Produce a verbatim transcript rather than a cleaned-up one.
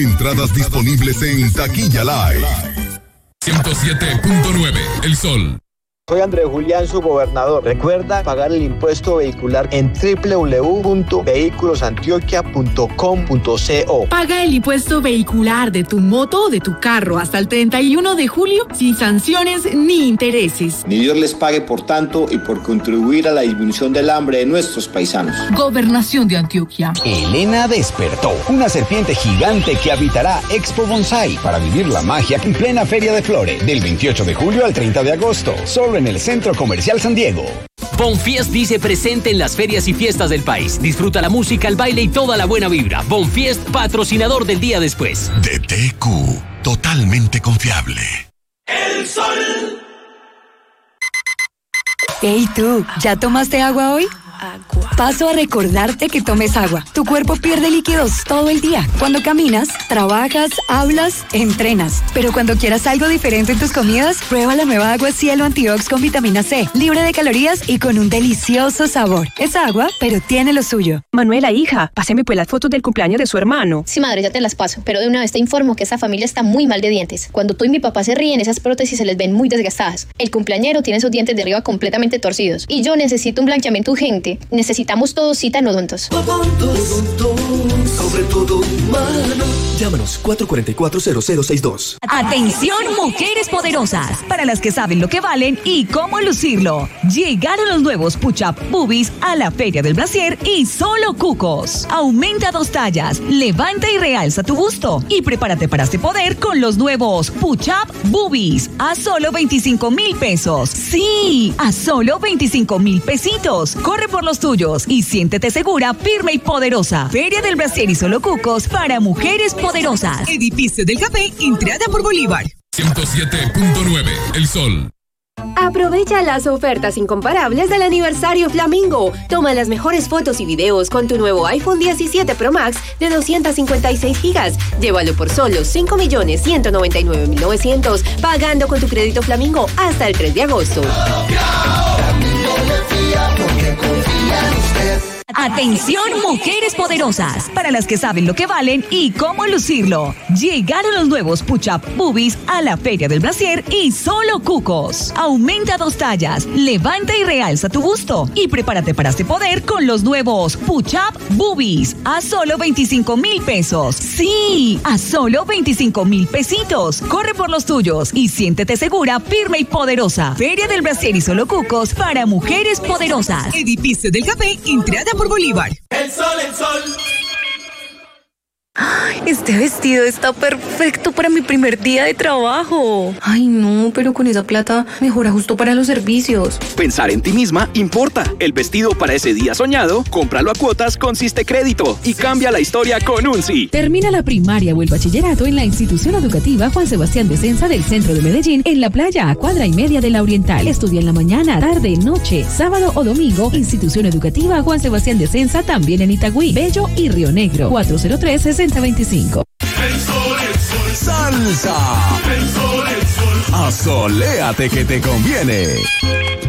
Entradas disponibles en Taquilla Live. ciento siete punto nueve El Sol. Soy Andrés Julián, su gobernador. Recuerda pagar el impuesto vehicular en doble u doble u doble u punto vehículos antioquia punto com punto co. Paga el impuesto vehicular de tu moto o de tu carro hasta el treinta y uno de julio sin sanciones ni intereses. Ni Dios les pague por tanto y por contribuir a la disminución del hambre de nuestros paisanos. Gobernación de Antioquia. Elena despertó. Una serpiente gigante que habitará Expo Bonsai para vivir la magia en plena Feria de Flores. Del veintiocho de julio al treinta de agosto. Solo en el Centro Comercial San Diego. Bonfiest dice presente en las ferias y fiestas del país. Disfruta la música, el baile y toda la buena vibra. Bonfiest, patrocinador del día después. D T Q, totalmente confiable. El Sol. Hey tú, ¿ya tomaste agua hoy? Agua. Paso a recordarte que tomes agua. Tu cuerpo pierde líquidos todo el día. Cuando caminas, trabajas, hablas, entrenas. Pero cuando quieras algo diferente en tus comidas, prueba la nueva agua Cielo Antiox con vitamina C, libre de calorías y con un delicioso sabor. Es agua, pero tiene lo suyo. Manuela, hija, pásame pues las fotos del cumpleaños de su hermano. Sí, madre, ya te las paso, pero de una vez te informo que esa familia está muy mal de dientes. Cuando tú y mi papá se ríen, esas prótesis se les ven muy desgastadas. El cumpleañero tiene sus dientes de arriba completamente torcidos. Y yo necesito un blanqueamiento urgente. Necesitamos todos cita en Odontos. Sobre todo humano. Llámanos cuatro cuatro cuatro, cero cero seis dos. Atención, mujeres poderosas, para las que saben lo que valen y cómo lucirlo. Llegaron los nuevos Push-Up Boobies a la Feria del Brasier y solo cucos. Aumenta dos tallas, levanta y realza tu busto y prepárate para este poder con los nuevos Push-Up Boobies a solo veinticinco mil pesos. Sí, a solo veinticinco mil pesitos. Corre por los tuyos y siéntete segura, firme y poderosa. Feria del Brasier y solo cucos para mujeres poderosas. Edificio del Café, entrada por Bolívar. ciento siete punto nueve El Sol. Aprovecha las ofertas incomparables del aniversario Flamingo. Toma las mejores fotos y videos con tu nuevo iPhone diecisiete Pro Max de doscientos cincuenta y seis gigas. Llévalo por solo cinco millones ciento noventa y nueve mil novecientos, pagando con tu crédito Flamingo hasta el tres de agosto. Atención, mujeres poderosas, para las que saben lo que valen y cómo lucirlo. Llegaron los nuevos Push-Up Boobies a la Feria del Brasier y solo cucos. Aumenta dos tallas, levanta y realza tu busto y prepárate para este poder con los nuevos Push-Up Boobies a solo veinticinco mil pesos. Sí, a solo veinticinco mil pesitos. Corre por los tuyos y siéntete segura, firme y poderosa. Feria del Brasier y solo cucos para mujeres poderosas. Edificio del Café, entrada por Bolívar. El sol, el sol. Este vestido está perfecto para mi primer día de trabajo. Ay, no, pero con esa plata mejor ajusto para los servicios. Pensar en ti misma importa. El vestido para ese día soñado, cómpralo a cuotas con Siste Crédito y cambia la historia con un sí. Termina la primaria o el bachillerato en la institución educativa Juan Sebastián de Censa del centro de Medellín, en la playa a cuadra y media de la Oriental. Estudia en la mañana, tarde, noche, sábado o domingo. Institución educativa Juan Sebastián de Censa, también en Itagüí, Bello y Río Negro. cuatro cero tres, seis cero dos cinco. El sol, el sol. Salsa. El sol, el sol. Asoléate que te conviene.